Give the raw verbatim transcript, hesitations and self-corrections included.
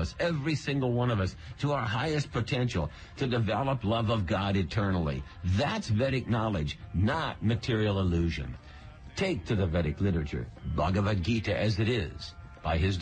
us, every single one of us, to our highest potential, to develop love of God eternally. That's Vedic knowledge, not material illusion. Take to the Vedic literature, Bhagavad Gita as it is, by his